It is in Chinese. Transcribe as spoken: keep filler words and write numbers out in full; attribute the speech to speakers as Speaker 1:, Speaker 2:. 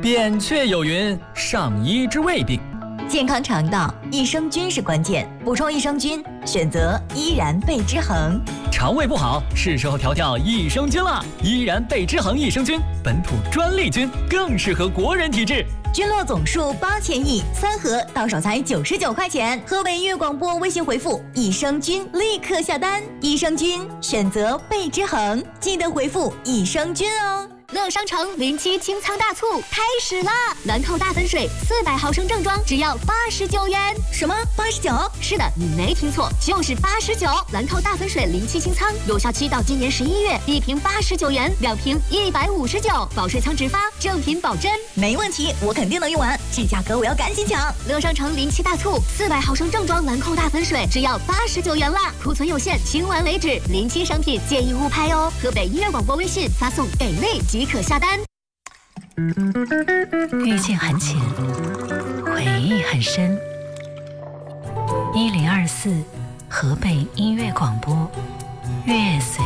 Speaker 1: 扁鹊有云：上医治未病。
Speaker 2: 健康肠道，益生菌是关键。补充益生菌，选择依然贝之恒。
Speaker 1: 肠胃不好，是时候调调益生菌了。依然贝之恒益生菌，本土专利菌，更适合国人体质。
Speaker 2: 菌落总数八千亿，三盒到手才九十九块钱。河北音乐广播微信回复益生菌，立刻下单。益生菌选择贝之恒，记得回复益生菌哦。
Speaker 3: 乐商城零七清仓大促开始啦！兰蔻大粉水四百毫升正装只要八十九元。
Speaker 2: 什么？八十九？
Speaker 3: 是的，你没听错，就是八十九。兰蔻大粉水零七清仓有效期到今年十一月，一瓶八十九元，两瓶一百五十九，保水仓直发，正品保真。
Speaker 2: 没问题，我肯定能用完。这价格我要赶紧抢！
Speaker 3: 乐商城零七大促，四百毫升正装兰蔻大粉水只要八十九元啦！库存有限，清完为止。零七商品建议勿拍哦。河北音乐广播微信发送给力即可下单。
Speaker 4: 遇见很浅，回忆很深。一零二四河北音乐广播，乐随